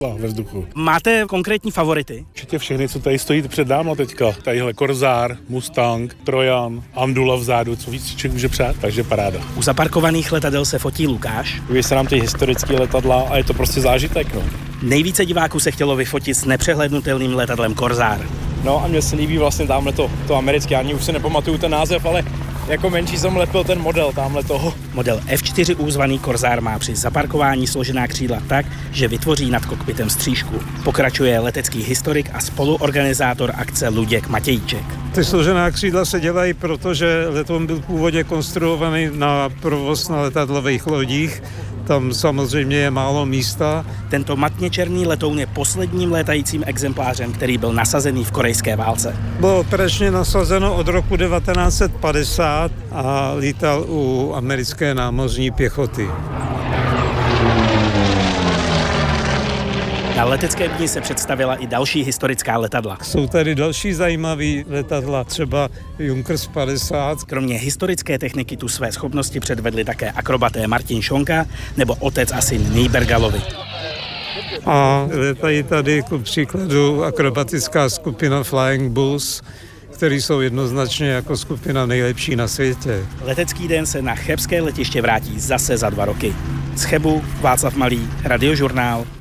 ve vzduchu. Máte konkrétní favority? Určitě všechny, co tady stojí před námi teďka. Tadyhle Korzár, Mustang, Trojan, Amdula vzadu, co víc člověk může přát, takže paráda. U zaparkovaných letadel se fotí Lukáš. Líbí se nám ty historické letadla a je to prostě zážitek, no. Nejvíce diváků se chtělo vyfotit s nepřehlednutelným letadlem Korzár. No a mně se líbí vlastně tamhle to americké, ani už si nepamatuju ten název, ale jako menší jsem lepil ten model tamhle toho. Model F4U zvaný Korzár má při zaparkování složená křídla tak, že vytvoří nad kokpitem střížku. Pokračuje letecký historik a spoluorganizátor akce Luděk Matějček. Ty složená křídla se dělají proto, že letoun byl původně konstruovaný na provoz na letadlových lodích. Tam samozřejmě je málo místa. Tento matně černý letoun je posledním létajícím exemplářem, který byl nasazený v korejské válce. Bylo operačně nasazeno od roku 1950 a lítal u americké námořní pěchoty. Na letecké dni se představila i další historická letadla. Jsou tady další zajímavé letadla, třeba Junkers 50. Kromě historické techniky tu své schopnosti předvedli také akrobaté Martin Šonka nebo otec a syn Nýbergalovi. A letají tady ku příkladu akrobatická skupina Flying Bulls, který jsou jednoznačně jako skupina nejlepší na světě. Letecký den se na chebské letiště vrátí zase za 2 roky. Z Chebu Václav Malý, Radiožurnál.